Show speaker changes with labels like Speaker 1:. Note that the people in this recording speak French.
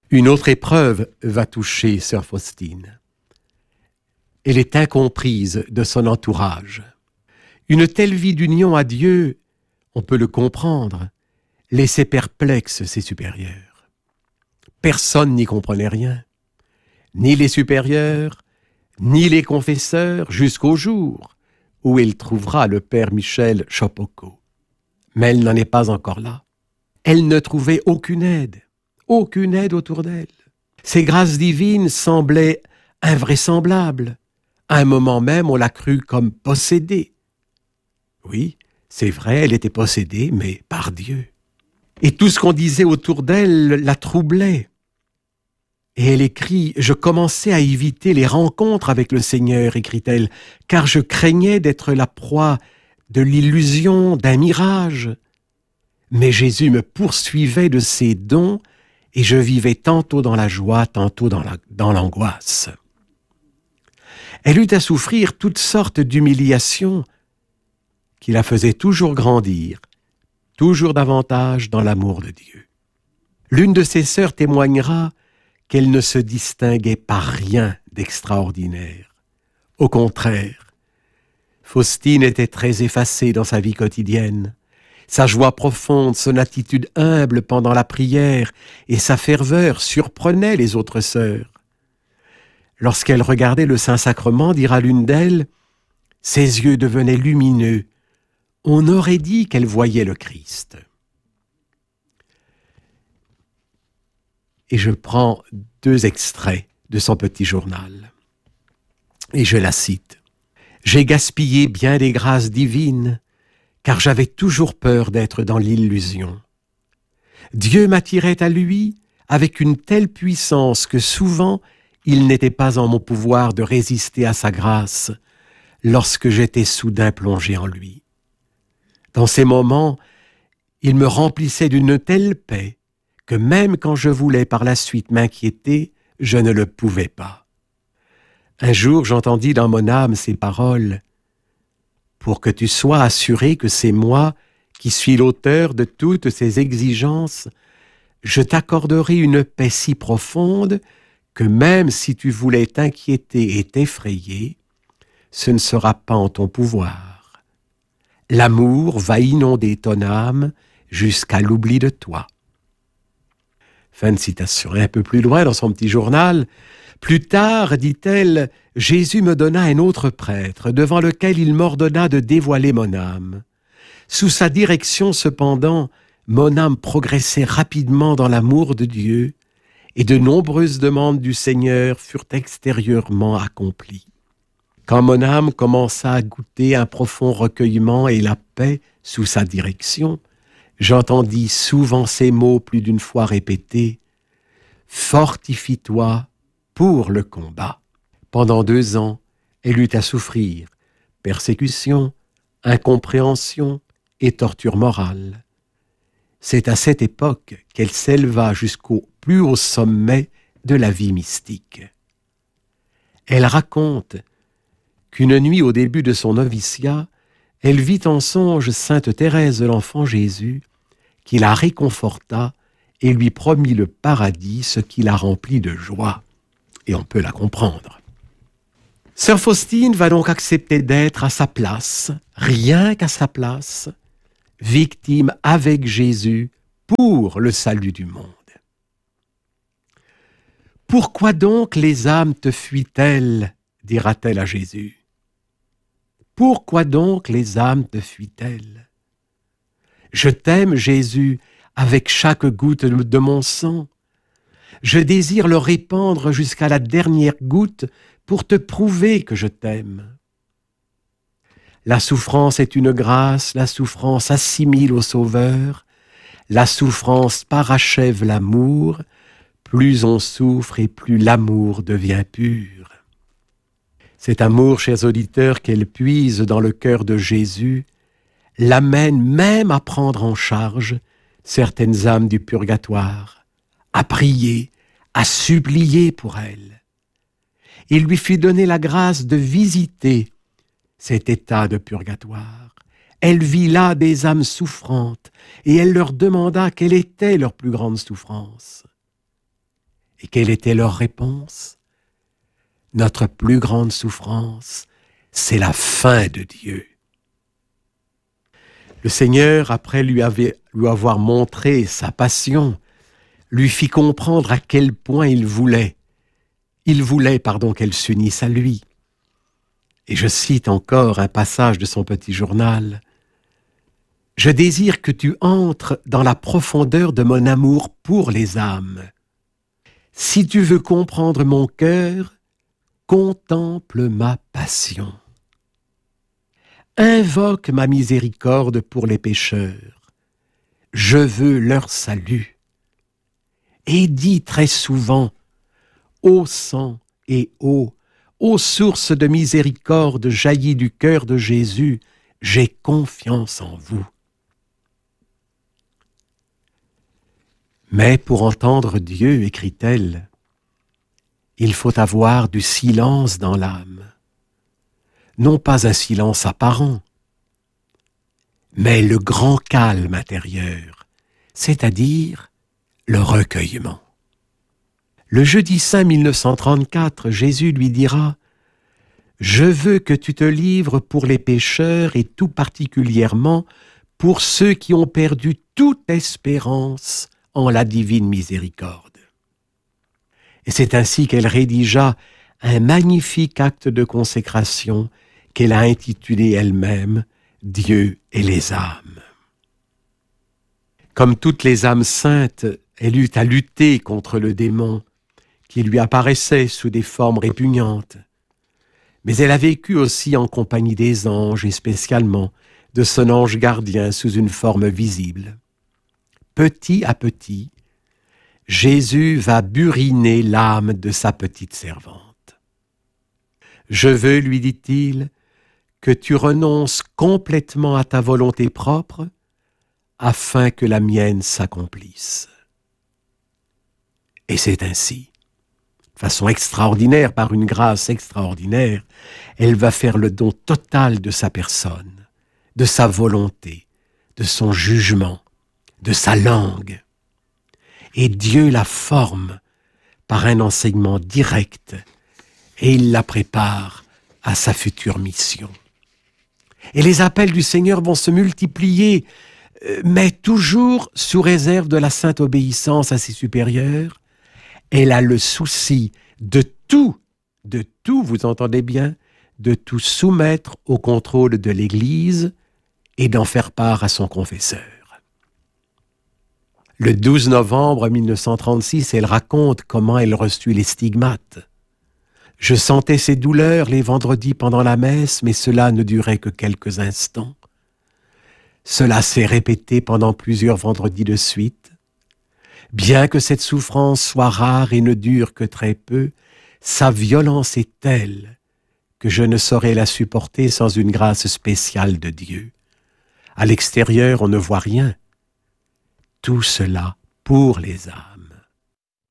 Speaker 1: Une autre épreuve va toucher sœur Faustine. Elle est incomprise de son entourage. Une telle vie d'union à Dieu, on peut le comprendre, laissait perplexe ses supérieurs. Personne n'y comprenait rien, ni les supérieurs, ni les confesseurs, jusqu'au jour où il trouvera le père Michel Chopoco. Mais elle n'en est pas encore là. Elle ne trouvait aucune aide autour d'elle. Ces grâces divines semblaient invraisemblables. À un moment même, on l'a crue comme possédée. Oui, c'est vrai, elle était possédée, mais par Dieu. Et tout ce qu'on disait autour d'elle la troublait. Et elle écrit « Je commençais à éviter les rencontres avec le Seigneur », écrit-elle, « car je craignais d'être la proie de l'illusion, d'un mirage. Mais Jésus me poursuivait de ses dons et je vivais tantôt dans la joie, tantôt dans l'angoisse. » Elle eut à souffrir toutes sortes d'humiliations qui la faisaient toujours grandir, toujours davantage dans l'amour de Dieu. L'une de ses sœurs témoignera qu'elle ne se distinguait par rien d'extraordinaire. Au contraire, Faustine était très effacée dans sa vie quotidienne. Sa joie profonde, son attitude humble pendant la prière et sa ferveur surprenaient les autres sœurs. Lorsqu'elle regardait le Saint-Sacrement, dira l'une d'elles, ses yeux devenaient lumineux. On aurait dit qu'elle voyait le Christ. Et je prends 2 extraits de son petit journal. Et je la cite. « J'ai gaspillé bien des grâces divines, car j'avais toujours peur d'être dans l'illusion. Dieu m'attirait à lui avec une telle puissance que souvent il n'était pas en mon pouvoir de résister à sa grâce lorsque j'étais soudain plongé en lui. Dans ces moments, il me remplissait d'une telle paix que même quand je voulais par la suite m'inquiéter, je ne le pouvais pas. Un jour, j'entendis dans mon âme ces paroles. Pour que tu sois assuré que c'est moi qui suis l'auteur de toutes ces exigences, je t'accorderai une paix si profonde que même si tu voulais t'inquiéter et t'effrayer, ce ne sera pas en ton pouvoir. L'amour va inonder ton âme jusqu'à l'oubli de toi. » Fin de citation. Un peu plus loin dans son petit journal, plus tard, dit-elle, Jésus me donna un autre prêtre, devant lequel il m'ordonna de dévoiler mon âme. Sous sa direction, cependant, mon âme progressait rapidement dans l'amour de Dieu, et de nombreuses demandes du Seigneur furent extérieurement accomplies. Quand mon âme commença à goûter un profond recueillement et la paix sous sa direction, j'entendis souvent ces mots plus d'une fois répétés, « Fortifie-toi pour le combat. » Pendant 2 ans, elle eut à souffrir persécution, incompréhension et torture morale. C'est à cette époque qu'elle s'éleva jusqu'au plus haut sommet de la vie mystique. Elle raconte qu'une nuit au début de son noviciat, elle vit en songe sainte Thérèse de l'Enfant Jésus, qui la réconforta et lui promit le paradis, ce qui la remplit de joie. Et on peut la comprendre. Sœur Faustine va donc accepter d'être à sa place, rien qu'à sa place, victime avec Jésus pour le salut du monde. « Pourquoi donc les âmes te fuient-elles » dira-t-elle à Jésus. « Pourquoi donc les âmes te fuient-elles » Je t'aime, Jésus, avec chaque goutte de mon sang. Je désire le répandre jusqu'à la dernière goutte pour te prouver que je t'aime. La souffrance est une grâce, la souffrance assimile au Sauveur, la souffrance parachève l'amour, plus on souffre et plus l'amour devient pur. Cet amour, chers auditeurs, qu'elle puise dans le cœur de Jésus, l'amène même à prendre en charge certaines âmes du purgatoire, à prier, à supplier pour elles. Il lui fit donner la grâce de visiter cet état de purgatoire. Elle vit là des âmes souffrantes et elle leur demanda quelle était leur plus grande souffrance. Et quelle était leur réponse? Notre plus grande souffrance, c'est la fin de Dieu. Le Seigneur, après lui avoir montré sa passion, lui fit comprendre à quel point il voulait qu'elle s'unisse à lui. Et je cite encore un passage de son petit journal. « Je désire que tu entres dans la profondeur de mon amour pour les âmes. Si tu veux comprendre mon cœur, contemple ma passion. Invoque ma miséricorde pour les pécheurs. Je veux leur salut. Et dis très souvent, ô sang et eau, ô source de miséricorde jaillie du cœur de Jésus, j'ai confiance en vous. » Mais pour entendre Dieu, écrit-elle, il faut avoir du silence dans l'âme. Non pas un silence apparent, mais le grand calme intérieur, c'est-à-dire le recueillement. Le jeudi saint 1934, Jésus lui dira « Je veux que tu te livres pour les pécheurs et tout particulièrement pour ceux qui ont perdu toute espérance en la divine miséricorde. » Et c'est ainsi qu'elle rédigea un magnifique acte de consécration qu'elle a intitulé elle-même « Dieu et les âmes ». Comme toutes les âmes saintes, elle eut à lutter contre le démon qui lui apparaissait sous des formes répugnantes. Mais elle a vécu aussi en compagnie des anges et spécialement de son ange gardien sous une forme visible. Petit à petit, Jésus va buriner l'âme de sa petite servante. « Je veux, lui dit-il, que tu renonces complètement à ta volonté propre afin que la mienne s'accomplisse. » Et c'est ainsi. De façon extraordinaire, par une grâce extraordinaire, elle va faire le don total de sa personne, de sa volonté, de son jugement, de sa langue. Et Dieu la forme par un enseignement direct et il la prépare à sa future mission. Et les appels du Seigneur vont se multiplier, mais toujours sous réserve de la sainte obéissance à ses supérieurs. Elle a le souci de tout, vous entendez bien, de tout soumettre au contrôle de l'Église et d'en faire part à son confesseur. Le 12 novembre 1936, elle raconte comment elle reçut les stigmates. « Je sentais ces douleurs les vendredis pendant la messe, mais cela ne durait que quelques instants. Cela s'est répété pendant plusieurs vendredis de suite. Bien que cette souffrance soit rare et ne dure que très peu, sa violence est telle que je ne saurais la supporter sans une grâce spéciale de Dieu. À l'extérieur, on ne voit rien. Tout cela pour les âmes.